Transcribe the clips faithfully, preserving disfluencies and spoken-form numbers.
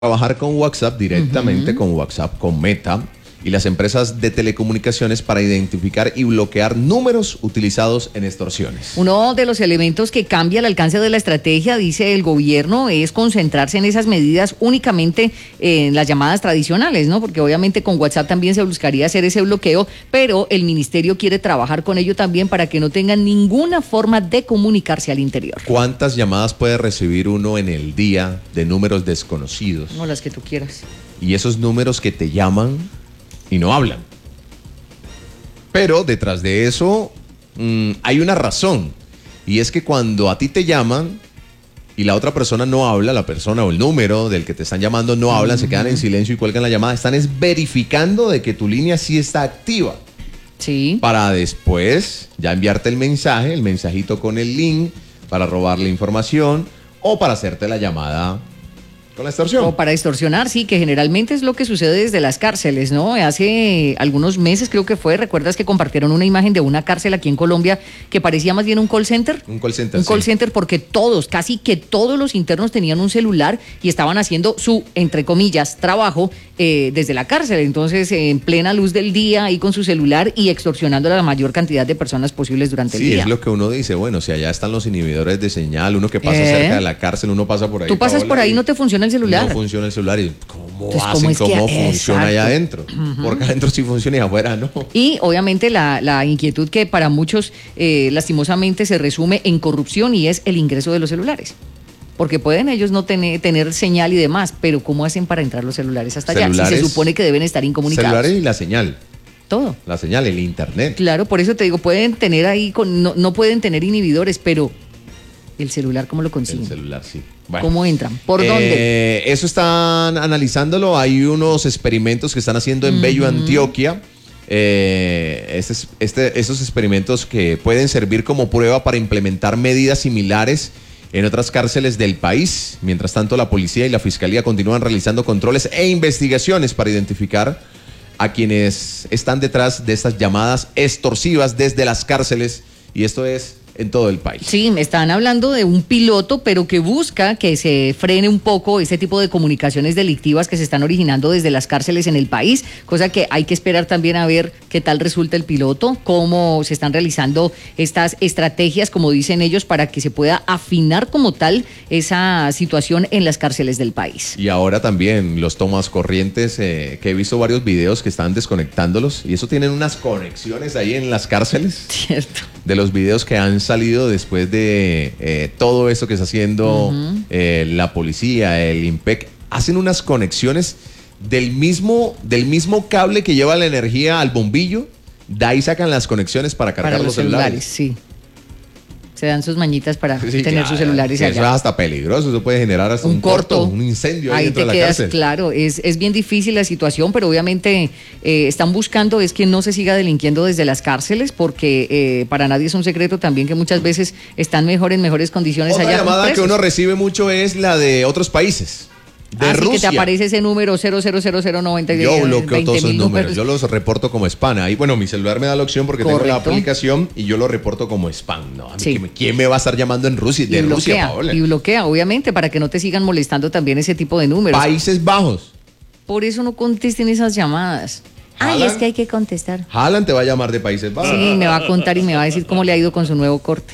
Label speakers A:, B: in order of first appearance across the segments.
A: trabajar con WhatsApp directamente,
B: Uh-huh.
A: con WhatsApp, con Meta y las empresas de telecomunicaciones para identificar y bloquear números utilizados en extorsiones.
B: Uno de los elementos que cambia el alcance de la estrategia, dice el gobierno, es concentrarse en esas medidas únicamente en las llamadas tradicionales, ¿no? Porque obviamente con WhatsApp también se buscaría hacer ese bloqueo, pero el ministerio quiere trabajar con ello también para que no tengan ninguna forma de comunicarse al interior.
A: ¿Cuántas llamadas puede recibir uno en el día de números desconocidos?
B: No, las que tú quieras.
A: Y esos números que te llaman y no hablan. Pero detrás de eso mmm, hay una razón. Y es que cuando a ti te llaman y la otra persona no habla, la persona o el número del que te están llamando no hablan, uh-huh. se quedan en silencio y cuelgan la llamada, están es verificando de que tu línea sí está activa.
B: Sí.
A: Para después ya enviarte el mensaje, el mensajito con el link, para robarle información o para hacerte la llamada con la extorsión.
B: O para extorsionar, sí, que generalmente es lo que sucede desde las cárceles, ¿no? Hace algunos meses creo que fue, ¿recuerdas que compartieron una imagen de una cárcel aquí en Colombia que parecía más bien un call center?
A: Un call center,
B: Un call
A: sí.
B: center porque todos, casi que todos los internos tenían un celular y estaban haciendo su, entre comillas, trabajo eh, desde la cárcel. Entonces, eh, en plena luz del día, ahí con su celular y extorsionando a la mayor cantidad de personas posibles durante
A: sí,
B: el día.
A: Sí, es lo que uno dice, bueno, si allá están los inhibidores de señal, uno que pasa
B: ¿Eh?
A: cerca de la cárcel, uno pasa por ahí.
B: Tú pasas por ahí y no te funciona el celular.
A: No funciona el celular y ¿cómo
B: Entonces,
A: hacen?
B: ¿cómo es
A: ¿Cómo
B: que-
A: funciona allá
B: Exacto.
A: adentro? Uh-huh. Porque adentro sí funciona y afuera no.
B: Y obviamente la, la inquietud que para muchos eh, lastimosamente se resume en corrupción y es el ingreso de los celulares. Porque pueden ellos no tener, tener señal y demás, pero ¿cómo hacen para entrar los celulares hasta allá?
A: Celulares,
B: Si se supone que deben estar incomunicados.
A: Celulares y la señal.
B: Todo.
A: La señal, el internet.
B: Claro, por eso te digo, pueden tener ahí, con, no, no pueden tener inhibidores, pero el celular, ¿cómo lo consiguen?
A: El celular, sí. Bueno.
B: ¿Cómo entran? ¿Por
A: Eh,
B: dónde?
A: Eso están analizándolo. Hay unos experimentos que están haciendo en Bello,
B: Ujú.
A: Antioquia. Eh, este, este, esos experimentos que pueden servir como prueba para implementar medidas similares en otras cárceles del país. Mientras tanto, la policía y la fiscalía continúan realizando controles e investigaciones para identificar a quienes están detrás de estas llamadas extorsivas desde las cárceles. Y esto es en todo el país.
B: Sí, me están hablando de un piloto, pero que busca que se frene un poco ese tipo de comunicaciones delictivas que se están originando desde las cárceles en el país, cosa que hay que esperar también a ver qué tal resulta el piloto, cómo se están realizando estas estrategias, como dicen ellos, para que se pueda afinar como tal esa situación en las cárceles del país.
A: Y ahora también los tomas corrientes, eh, que he visto varios videos que están desconectándolos y eso tienen unas conexiones ahí en las cárceles.
B: Cierto.
A: De los videos que han salido después de eh, todo eso que está haciendo uh-huh. eh, la policía, el IMPEC, hacen unas conexiones del mismo, del mismo cable que lleva la energía al bombillo, de ahí sacan las conexiones para cargar
B: para
A: los,
B: los
A: celulares.
B: celulares. Sí. Se dan sus mañitas para
A: Sí,
B: tener
A: claro,
B: sus celulares
A: que
B: allá.
A: eso es hasta peligroso, eso puede generar hasta
B: un,
A: un
B: corto,
A: corto, un incendio ahí,
B: ahí
A: dentro
B: te
A: de la
B: quedas,
A: cárcel.
B: claro, es, es bien difícil la situación, pero obviamente eh, están buscando es que no se siga delinquiendo desde las cárceles, porque eh, para nadie es un secreto también que muchas veces están mejor en mejores condiciones
A: Otra
B: allá.
A: llamada que uno recibe mucho es la de otros países. De
B: Así
A: Rusia.
B: que te aparece ese número cero cero cero cero noventa y
A: Yo bloqueo todos esos números.
B: números.
A: Yo los reporto como spam. Ahí, bueno, mi celular me da la opción porque
B: Correcto.
A: tengo la aplicación y yo lo reporto como spam. No, a mí,
B: Sí.
A: ¿quién, ¿quién me va a estar llamando en Rusia? De
B: y
A: Rusia,
B: bloquea,
A: Paola.
B: y bloquea, obviamente, para que no te sigan molestando también ese tipo de números.
A: Países Bajos.
B: Por eso no contesten esas llamadas. Ay,
A: Haaland.
B: es que hay que contestar.
A: Haaland te va a llamar de Países Bajos.
B: Sí, me va a contar y me va a decir cómo le ha ido con su nuevo corte.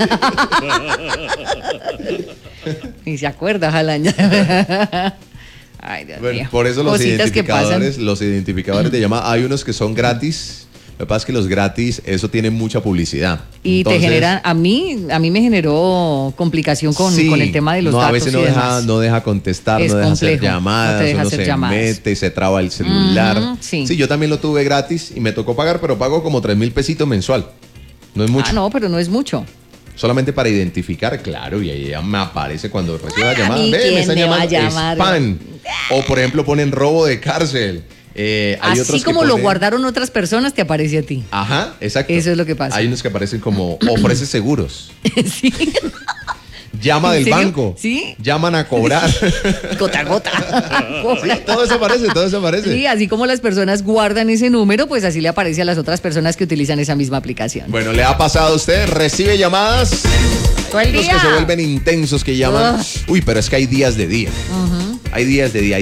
B: Y se acuerda, Haaland. Ay, Dios
A: Bueno,
B: mío.
A: por eso los
B: Cositas que
A: identificadores,
B: pasan.
A: los identificadores de llamada, hay unos que son gratis. Lo que pasa es que los gratis, eso tiene mucha publicidad.
B: Y
A: Entonces,
B: te generan, a mí, a mí me generó complicación con,
A: sí,
B: con el tema de los
A: no,
B: datos.
A: a veces no
B: y
A: deja,
B: demás.
A: no deja contestar,
B: Es
A: no deja hacer
B: complejo,
A: llamadas,
B: no te deja
A: uno
B: hacer
A: se
B: llamadas.
A: mete y se traba el celular.
B: Ujú, sí.
A: sí, yo también lo tuve gratis y me tocó pagar, pero pago como tres mil pesitos mensual. No es mucho.
B: Ah, no, pero no es mucho.
A: Solamente para identificar, claro, y ahí ya me aparece cuando recibo la
B: Ay,
A: llamada.
B: ¿a mí
A: Ve,
B: quién
A: me están
B: me va a
A: llamando
B: llamar?
A: spam. O por ejemplo ponen robo de cárcel. Eh, hay
B: Así
A: otros que
B: como lo
A: ponen-
B: guardaron otras personas, te aparece a ti.
A: Ajá, exacto.
B: Eso es lo que pasa.
A: Hay unos que aparecen como ofrece seguros.
B: Sí.
A: Llama
B: ¿En
A: del
B: serio?
A: banco.
B: Sí.
A: Llaman a cobrar.
B: Gota a gota.
A: Sí, todo eso aparece, todo eso aparece.
B: Sí, así como las personas guardan ese número, pues así le aparece a las otras personas que utilizan esa misma aplicación.
A: Bueno, ¿le ha pasado a usted? ¿Recibe llamadas?
B: Todo el
A: Los
B: día.
A: que se vuelven intensos, que llaman.
B: Ugh.
A: Uy, pero es que hay días de día.
B: Ujú.
A: Hay días de día.